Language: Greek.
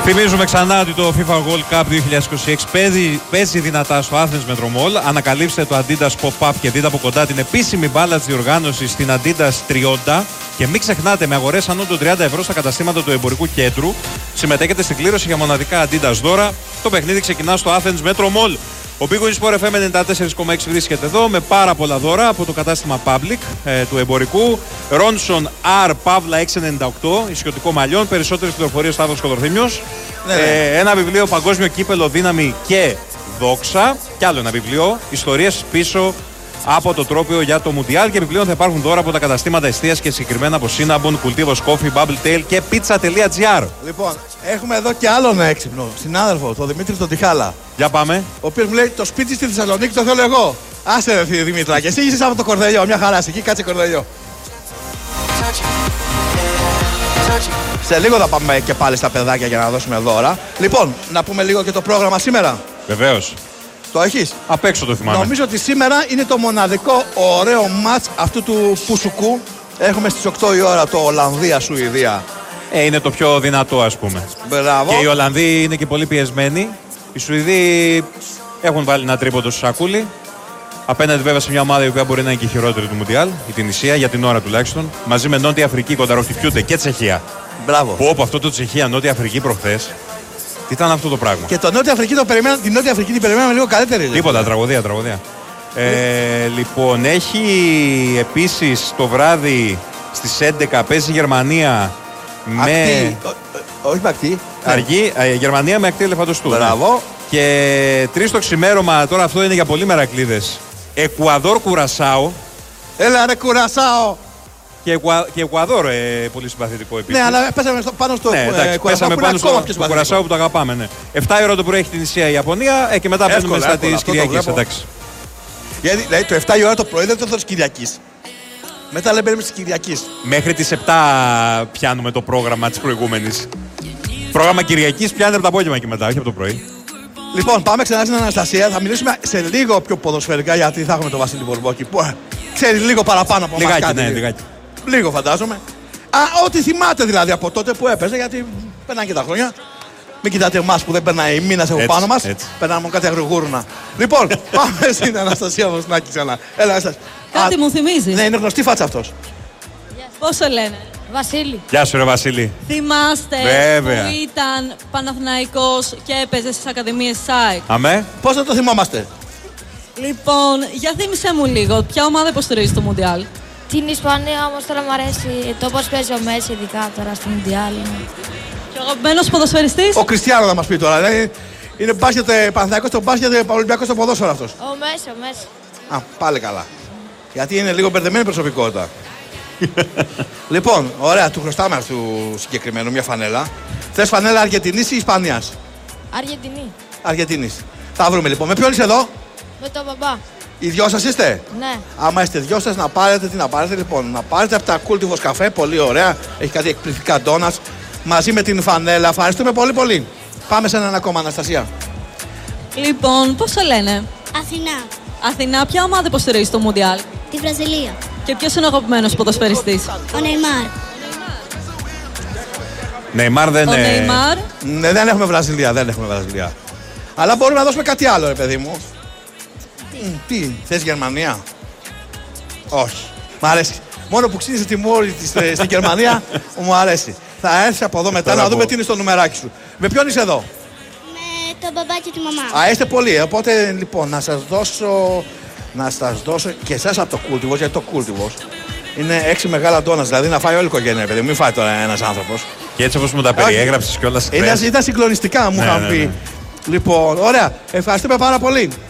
Θυμίζουμε ξανά ότι το FIFA World Cup 2026 παίζει δυνατά στο Athens Metromall. Ανακαλύψτε το Adidas Pop-Up και δείτε από κοντά την επίσημη μπάλα της διοργάνωσης στην Adidas 30. Και μην ξεχνάτε, με αγορές άνω των 30 ευρώ στα καταστήματα του εμπορικού κέντρου συμμετέχετε στην κλήρωση για μοναδικά Adidas δώρα. Το παιχνίδι ξεκινά στο Athens Metromall. Ο Big Win Sport FM 94,6 βρίσκεται εδώ με πάρα πολλά δώρα από το κατάστημα Public του εμπορικού. Ronson R Pavla 698, ισιωτικό μαλλιόν. Περισσότερες πληροφορίες στο Άδος Κοδορθήμιος. Ένα βιβλίο Παγκόσμιο Κύπελο Δύναμη και Δόξα. Κι άλλο ένα βιβλίο Ιστορίες πίσω από το τρόπαιο για το Μουντιάλ. Και επιπλέον θα υπάρχουν δώρα από τα καταστήματα εστίας και συγκεκριμένα από Cinnabon, Cultivos Coffee, Bubble Tail και Pizza.gr. Λοιπόν, έχουμε εδώ και άλλον έξυπνο συνάδελφο, τον Δημήτρη τον Τιχάλα. Για πάμε. Ο οποίος μου λέει: το σπίτι στη Θεσσαλονίκη το θέλω εγώ. Άσε ρε Δημήτρα, και εσύ είσαι από το Κορδελιό. Μια χαρά, εκεί κάτσε Κορδελιό. Σε λίγο θα πάμε και πάλι στα παιδάκια για να δώσουμε δώρα. Λοιπόν, να πούμε λίγο και το πρόγραμμα σήμερα. Βεβαίως. Το έχεις? Απ' έξω το θυμάμαι. Νομίζω ότι σήμερα είναι το μοναδικό ωραίο μάτς αυτού του Πουσουκού. Έχουμε στις 8 η ώρα το Ολλανδία-Σουηδία. Είναι το πιο δυνατό, ας πούμε. Μπράβο. Και οι Ολλανδοί είναι και πολύ πιεσμένοι. Οι Σουηδοί έχουν βάλει ένα τρίποντο στο σακούλι. Απέναντι βέβαια σε μια ομάδα η οποία μπορεί να είναι και η χειρότερη του Μουντιάλ, η Τινησία, για την ώρα τουλάχιστον. Μαζί με Νότια Αφρική κονταροχτυπιούνται και Τσεχία. Μπράβο. Που από αυτό το Τσεχία-Νότια Αφρική προχθές. Τι ήταν αυτό το πράγμα. Και το Νότια Αφρική την Νότια Αφρική την περιμέναμε λίγο καλύτερη. Τίποτα, τραγωδία. Λοιπόν, έχει επίσης το βράδυ στις 11 παίζει η Γερμανία με. Όχι με ακτή. Αργή, Γερμανία με ακτή ελεφαντοστού. Μπράβο. Και 3 το ξημέρωμα, τώρα αυτό είναι για πολύ μερακλείδες. Εκουαδόρ Κουρασάο. Έλα ρε Κουρασάο. Και Εκουαδόρ, πολύ συμπαθητικό επίσης. Ναι, αλλά πέσαμε πάνω στο πέσαμε πάνω στο Κουρασάο που το αγαπάμε. Ναι. 7 η ώρα το πρωί έχει την Ισία η Ιαπωνία και μετά μπαίνουμε στα της Κυριακής. Γιατί δηλαδή, το 7 η ώρα το πρωί δεν το δώσει Κυριακής. Μετά λέμε μπαίνουμε της Κυριακής. Μέχρι τις 7 πιάνουμε το πρόγραμμα της προηγούμενης. Πρόγραμμα Κυριακής πιάνει από το απόγευμα και μετά, όχι από το πρωί. Λοιπόν, πάμε ξανά στην Αναστασία. Θα μιλήσουμε σε λίγο πιο ποδοσφαιρικά γιατί θα έχουμε τον Βασίλη Μπορμπόκη που ξέρει λίγο παραπάνω από εμάς. Λιγάκι, ναι, λιγάκι. Λίγο φαντάζομαι. Ό,τι θυμάται δηλαδή από τότε που έπαιζε, γιατί περνάνε και τα χρόνια. Μην κοιτάτε εμάς που δεν περνάει μήνας από πάνω μας. Περνάμε μόνο κάτι αγρογούρνα. Λοιπόν, πάμε στην Αναστασία Βοσνάκη ξανά. Έλα, Αναστασία. Κάτι μου θυμίζει. Ναι, είναι γνωστή φάτσα αυτός. Πώς το λένε? Βασίλη. Γεια σου ρε Βασίλη. Θυμάστε Βέβαια. που ήταν Παναθηναϊκός και έπαιζε στις Ακαδημίες ΣΑΕΚ? Αμέ. Πώς θα το θυμόμαστε? Λοιπόν, για θύμισέ μου λίγο, ποια ομάδα υποστηρίζει το Μουντιάλ? Την Ισπανία όμως τώρα μου αρέσει το πώς παίζει ο Μέση, ειδικά τώρα στο Μουντιάλ. Και ο αγαπημένος ποδοσφαιριστής? Ο Κριστιάνο θα μας πει τώρα. Είναι μπάσκετ Παναθηναϊκός στο μπάσκετ, Ολυμπιακός στο ποδόσφαιρο αυτός. Ο Μέση. Πάλι καλά. Γιατί είναι λίγο μπερδεμένη προσωπικότητα. Λοιπόν, ωραία, του χρωστάμε αυτού συγκεκριμένου μια φανέλα. Θες φανέλα Αργεντινής ή Ισπανίας? Αργεντινής. Θα βρούμε λοιπόν. Με ποιον είσαι εδώ? Με τον μπαμπά. Οι δυο σας είστε? Ναι. Άμα είστε δυο σας, να πάρετε τι να πάρετε λοιπόν. Να πάρετε από τα Cultivos καφέ, πολύ ωραία. Έχει κάτι εκπληκτικά ντόνατς. Μαζί με την φανέλα. Ευχαριστούμε πολύ πολύ. Πάμε σε έναν ακόμα, Αναστασία. Λοιπόν, πώς το λένε? Αθηνά. Αθηνά, ποια ομάδα υποστηρίζει στο Μουντιάλ? Τη Βραζιλία. Και ποιος είναι ο αγαπημένος ποδοσφαιριστής? Ο Νεϊμάρ. Νεϊμάρ δεν είναι. Νεϊμάρ. Ναι, δεν έχουμε Βραζιλία, Αλλά μπορούμε να δώσουμε κάτι άλλο, ρε παιδί μου. Τι, θες Γερμανία? Όχι. Μ' αρέσει. Μόνο που ξύνησε τη μόρη της στην Γερμανία, μου αρέσει. Θα έρθει από εδώ μετά να δούμε τι είναι στο νουμεράκι σου. Με ποιον είσαι εδώ? Με τον μπαμπά και τη μαμά. Είστε πολλοί. Οπότε λοιπόν να σας δώσω και εσάς από το Cultivos, γιατί το Cultivos είναι 6 μεγάλα ντόνατς. Δηλαδή να φάει όλη η οικογένεια, παιδί. Μην φάει τώρα ένας άνθρωπος. Και έτσι όπως μου τα περιέγραψες κιόλας. Ήταν συγκλονιστικά, μου είχαν πει. Λοιπόν, ωραία. Ευχαριστούμε πάρα πολύ.